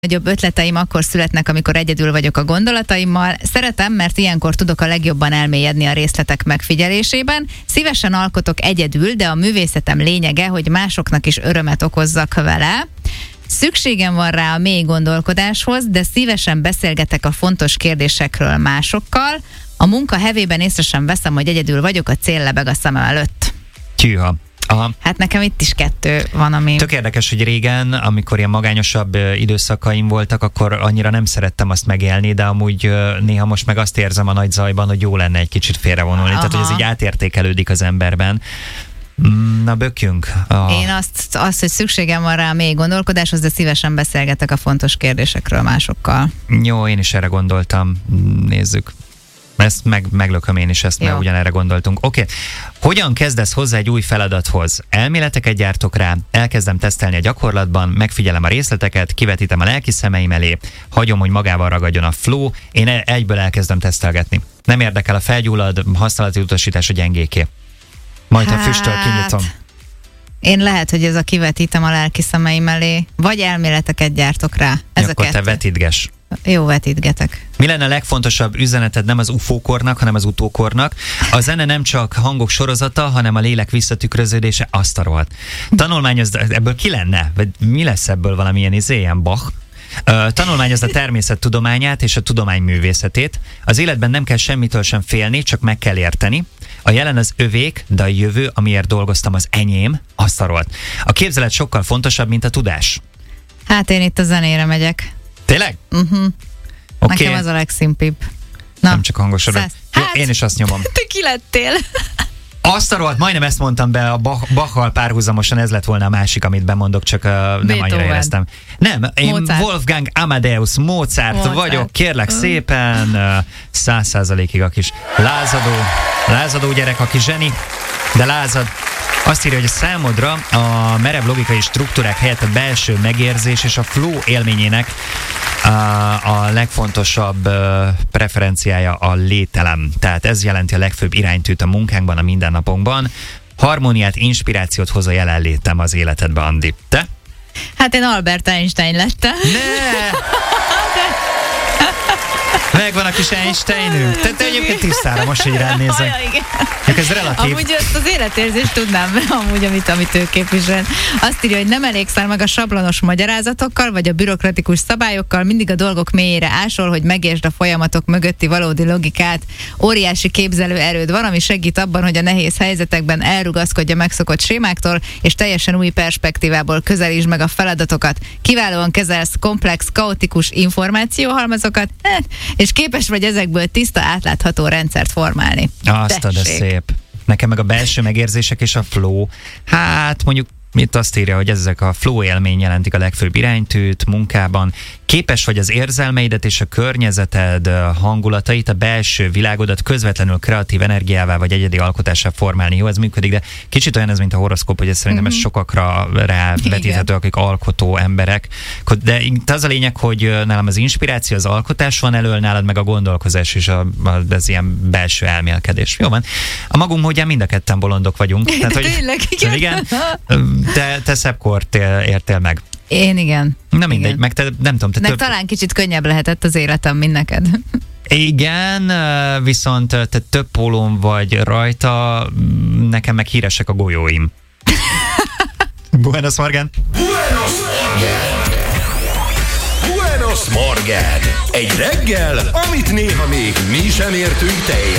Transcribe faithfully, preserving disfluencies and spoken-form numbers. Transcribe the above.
Nagyobb ötleteim akkor születnek, amikor egyedül vagyok a gondolataimmal. Szeretem, mert ilyenkor tudok a legjobban elmélyedni a részletek megfigyelésében. Szívesen alkotok egyedül, de a művészetem lényege, hogy másoknak is örömet okozzak vele. Szükségem van rá a mély gondolkodáshoz, de szívesen beszélgetek a fontos kérdésekről másokkal. A munka hevében észre sem veszem, hogy egyedül vagyok, a cél lebeg a szemem előtt. Tyűha. Aha. Hát nekem itt is kettő van, ami... Tök érdekes, hogy régen, amikor ilyen magányosabb időszakaim voltak, akkor annyira nem szerettem azt megélni, de amúgy néha most meg azt érzem a nagy zajban, hogy jó lenne egy kicsit félrevonulni. Aha. Tehát, hogy ez így átértékelődik az emberben. Na, bökjünk. A... Én azt, azt, hogy szükségem van rá a mély gondolkodáshoz, de szívesen beszélgetek a fontos kérdésekről másokkal. Jó, én is erre gondoltam. Nézzük. Ezt meg, meglököm én is, ezt Jó. Mert ugyanerre gondoltunk. Oké, okay. Hogyan kezdesz hozzá egy új feladathoz? Elméleteket gyártok rá, elkezdem tesztelni a gyakorlatban, megfigyelem a részleteket, kivetítem a lelki szemeim elé, hagyom, hogy magával ragadjon a flow, én egyből elkezdem tesztelgetni. Nem érdekel a felgyullad, használati utasítás a gyengéké. Majd hát... ha füstöl, kinyitom. Én lehet, hogy ez a kivetítem a lelki szemeim elé, vagy elméleteket gyártok rá. Ez Akkor a kettő. te vetítges. Jó, vetítgetek. Mi lenne a legfontosabb üzeneted nem az ufókornak, hanem az utókornak? A zene nem csak hangok sorozata, hanem a lélek visszatükröződése, azt a rohadt. Tanulmányozd, ebből ki lenne? Vagy mi lesz ebből valamilyen izé, ilyen Bach? Uh, tanulmányozd a természettudományát és a tudomány művészetét. Az életben nem kell semmitől sem félni, csak meg kell érteni. A jelen az övék, de a jövő, amiért dolgoztam, az enyém, azt a rohadt. A képzelet sokkal fontosabb, mint a tudás. Hát én itt a zenére megyek. Tényleg? Uh-huh. Okay. Nekem az a legszimpibb. Na, nem csak hangosodott. Jó, hát, én is azt nyomom. Te ki lettél? Azt a rohadt, majdnem ezt mondtam be, a Bach-kal párhuzamosan, ez lett volna a másik, amit bemondok, csak uh, nem annyira éreztem. Nem, én Mozart. Wolfgang Amadeus Mozart, Mozart vagyok, kérlek szépen, száz százalékig a kis lázadó, lázadó gyerek, aki zseni, de lázad. Azt írja, hogy a számodra a merev logikai struktúrák helyett a belső megérzés és a flow élményének a, a legfontosabb preferenciája a lételem. Tehát ez jelenti a legfőbb iránytűt a munkánkban, a mindennapunkban. Harmóniát, inspirációt hoz a jelenlétem az életedbe, Andi. Te? Hát én Albert Einstein lettem. Ne! Megvan a kis Einsteinünk. Te, te egyébként tisztára most, hogy rád nézek. Ez relatív. Amúgy ezt az életérzést tudnám, amúgy, amit, amit ő képvisel. Azt írja, hogy nem elégszel meg a sablonos magyarázatokkal, vagy a bürokratikus szabályokkal, mindig a dolgok mélyére ásol, hogy megértsd a folyamatok mögötti valódi logikát. Óriási képzelő erőd van, ami segít abban, hogy a nehéz helyzetekben elrugaszkodj a megszokott sémáktól, és teljesen új perspektívából közelítsd meg a feladatokat. Kiválóan kezelsz komplex, kaotikus információhalmazokat, és képes vagy ezekből tiszta, átlátható rendszert formálni. Azt a de szép. Nekem meg a belső megérzések és a flow. Hát mondjuk itt azt írja, hogy ezek a flow élmény jelentik a legfőbb iránytűt munkában. Képes vagy az érzelmeidet és a környezeted hangulatait, a belső világodat közvetlenül kreatív energiává vagy egyedi alkotássá formálni. Jó, ez működik, de kicsit olyan ez, mint a horoszkóp, hogy ez szerintem mm-hmm. ez sokakra rávetíthető, akik alkotó emberek. De az a lényeg, hogy nálam az inspiráció, az alkotás van elől, nálad meg a gondolkozás és a, a, az ilyen belső elmélkedés. Jó van. A magunk módján mind a ketten bolondok vagyunk. Tehát, hogy, tényleg, igen. igen. Te, te szebb kort értél meg. Én igen. Na mindegy, igen. meg te nem tudom. Te Nek több... talán kicsit könnyebb lehetett az életem, mint neked. Igen, viszont te több pólón vagy rajta, nekem meg híresek a golyóim. Buenos Morgan! Buenos Morgan! Buenos Morgan! Egy reggel, amit néha még mi sem értünk teljesen.